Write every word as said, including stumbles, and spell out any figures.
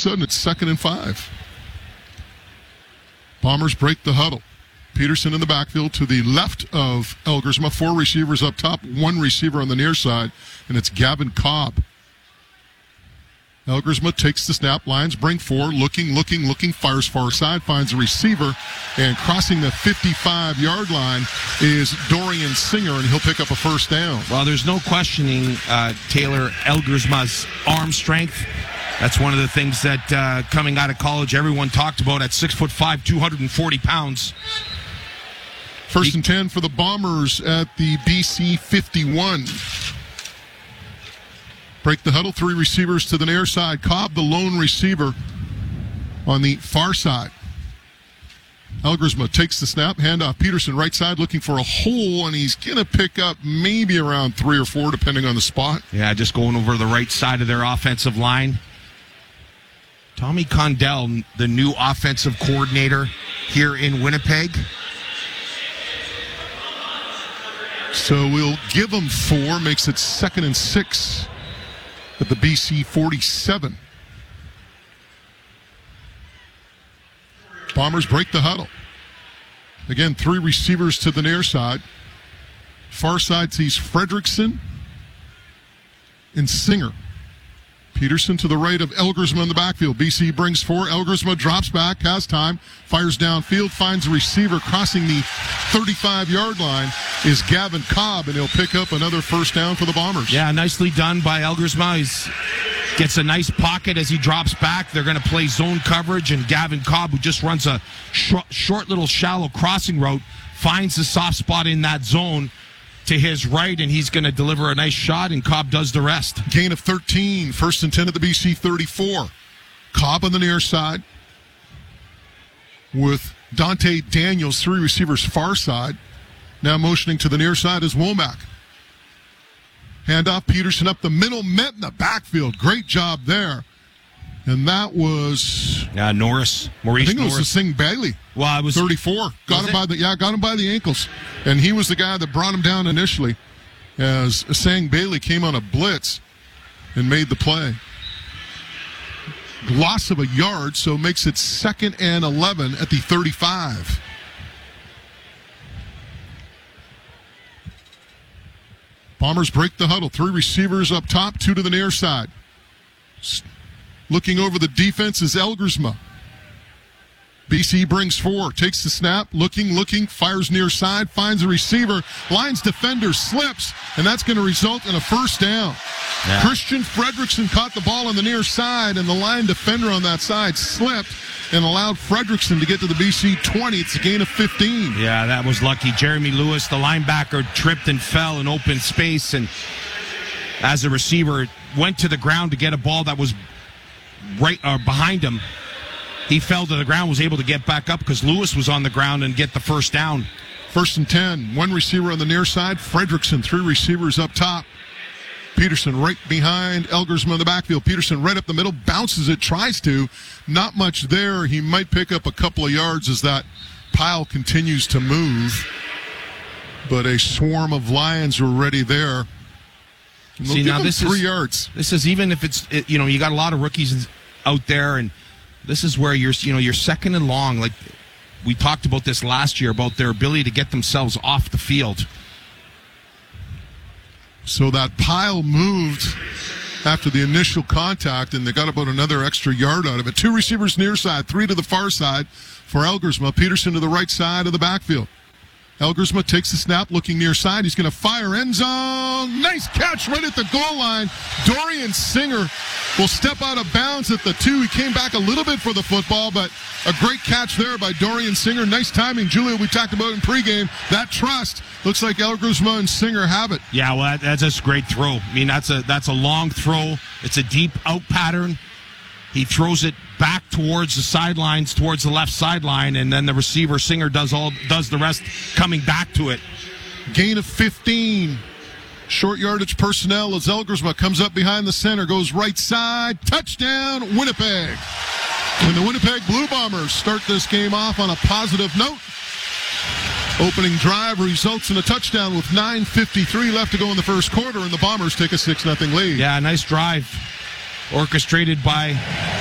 sudden it's second and five. Bombers break the huddle. Peterson in the backfield to the left of Elgersma. Four receivers up top, one receiver on the near side, and it's Gavin Cobb. Elgersma takes the snap, lines, bring four, looking, looking, looking, fires far side, finds a receiver, and crossing the fifty-five-yard line is Dorian Singer, and he'll pick up a first down. Well, there's no questioning uh, Taylor Elgersma's arm strength. That's one of the things that uh, coming out of college everyone talked about at six foot five, two hundred forty pounds. First and ten for the Bombers at the B C fifty-one. Break the huddle, three receivers to the near side. Cobb, the lone receiver on the far side. Elgersma takes the snap, handoff. Peterson right side looking for a hole, and he's going to pick up maybe around three or four depending on the spot. Yeah, just going over the right side of their offensive line. Tommy Condell, the new offensive coordinator here in Winnipeg. So we'll give him four, makes it second and six at the B C forty-seven. Bombers break the huddle. Again, three receivers to the near side. Far side sees Fredrickson and Singer. Peterson to the right of Elgersma in the backfield. B C brings four. Elgersma drops back, has time, fires downfield, finds a receiver crossing the thirty-five-yard line is Gavin Cobb, and he'll pick up another first down for the Bombers. Yeah, nicely done by Elgersma. He gets a nice pocket as he drops back. They're going to play zone coverage, and Gavin Cobb, who just runs a short, short little shallow crossing route, finds the soft spot in that zone to his right, and he's going to deliver a nice shot, and Cobb does the rest. Gain of thirteen, first and ten at the B C thirty-four. Cobb on the near side with Dante Daniels, three receivers far side. Now motioning to the near side is Womack. Handoff, Peterson up the middle, met in the backfield. Great job there. And that was uh, Norris, Maurice I think it Norris. was the Sing Bailey. Well, I was thirty-four. Got was him it? by the yeah, got him by the ankles, and he was the guy that brought him down initially, as Sang Bailey came on a blitz and made the play. Loss of a yard, so makes it second and eleven at the thirty-five. Bombers break the huddle. Three receivers up top, two to the near side. Looking over the defense is Elgersma. B C brings four, takes the snap, looking, looking, fires near side, finds a receiver, lines defender, slips, and that's going to result in a first down. Yeah. Christian Fredrickson caught the ball on the near side, and the line defender on that side slipped and allowed Fredrickson to get to the B C twenty. It's a gain of fifteen. Yeah, that was lucky. Jeremy Lewis, the linebacker, tripped and fell in open space, and as a receiver, went to the ground to get a ball that was right uh, behind him. He fell to the ground, was able to get back up because Lewis was on the ground and get the first down. First and ten. One receiver on the near side. Fredrickson, three receivers up top. Peterson right behind Elgersma in the backfield. Peterson right up the middle, bounces it, tries to. Not much there. He might pick up a couple of yards as that pile continues to move. But a swarm of Lions were already there. See, now this three is, yards. This is even if it's, it, you know, you got a lot of rookies out there, and this is where you're, you know, you're second and long. Like we talked about this last year about their ability to get themselves off the field. So that pile moved after the initial contact, and they got about another extra yard out of it. Two receivers near side, three to the far side for Elgersma. Peterson to the right side of the backfield. Elgersma takes the snap, looking near side. He's going to fire end zone. Nice catch right at the goal line. Dorian Singer will step out of bounds at the two. He came back a little bit for the football, but a great catch there by Dorian Singer. Nice timing, Julia, we talked about in pregame. That trust looks like Elgersma and Singer have it. Yeah, well, that, that's just a great throw. I mean, that's a that's a long throw. It's a deep out pattern. He throws it back towards the sidelines, towards the left sideline, and then the receiver, Singer, does all does the rest coming back to it. Gain of fifteen. Short yardage personnel as Elgersma comes up behind the center, goes right side, touchdown, Winnipeg. And the Winnipeg Blue Bombers start this game off on a positive note. Opening drive results in a touchdown with nine fifty-three left to go in the first quarter, and the Bombers take a six nothing lead. Yeah, nice drive orchestrated by